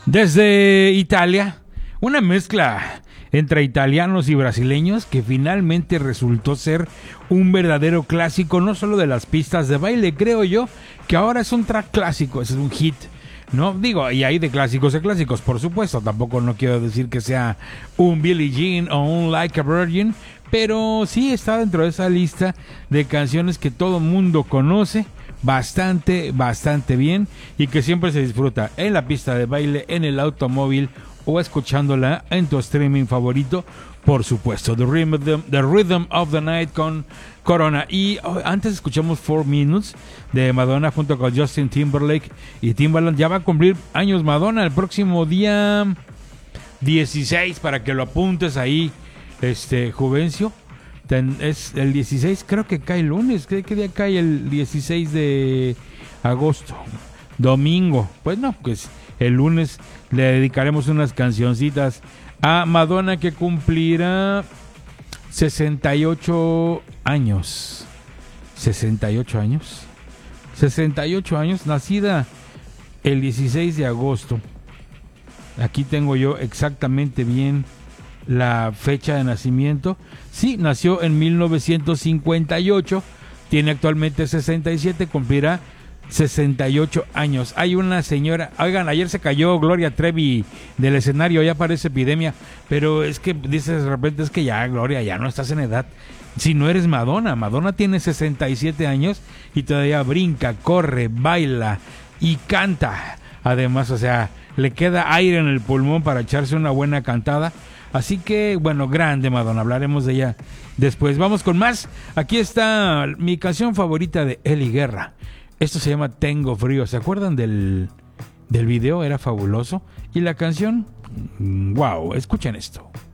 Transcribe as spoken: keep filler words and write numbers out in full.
Desde Italia, una mezcla entre italianos y brasileños que finalmente resultó ser un verdadero clásico, no solo de las pistas de baile, creo yo, que ahora es un track clásico, es un hit, ¿no? Digo, y hay de clásicos a clásicos, por supuesto, tampoco no quiero decir que sea un Billie Jean o un Like a Virgin, pero sí está dentro de esa lista de canciones que todo mundo conoce bastante, bastante bien y que siempre se disfruta en la pista de baile, en el automóvil o escuchándola en tu streaming favorito, por supuesto. The Rhythm, the Rhythm of the Night con Corona. Y oh, antes escuchamos Four Minutes de Madonna junto con Justin Timberlake y Timbaland. Ya va a cumplir años Madonna el próximo día dieciséis, para que lo apuntes ahí, este Juvencio. Ten, es el dieciséis, creo que cae el lunes. ¿Qué, qué día cae el dieciséis de agosto? Domingo. Pues no, pues el lunes le dedicaremos unas cancioncitas a Madonna, que cumplirá sesenta y ocho años. sesenta y ocho años. sesenta y ocho años, nacida el dieciséis de agosto. Aquí tengo yo exactamente bien la fecha de nacimiento. Sí, nació en mil novecientos cincuenta y ocho, tiene actualmente sesenta y siete, cumplirá sesenta y ocho años. Hay una señora, oigan, ayer se cayó Gloria Trevi del escenario, ya parece epidemia, pero es que dices de repente, es que ya, Gloria, ya no estás en edad. Si no eres Madonna, Madonna tiene sesenta y siete años y todavía brinca, corre, baila y canta. Además, o sea, le queda aire en el pulmón para echarse una buena cantada. Así que, bueno, grande Madonna, hablaremos de ella después. Vamos con más. Aquí está mi canción favorita de Eli Guerra. Esto se llama Tengo Frío. ¿Se acuerdan del, del video? Era fabuloso. Y la canción, wow, escuchen esto.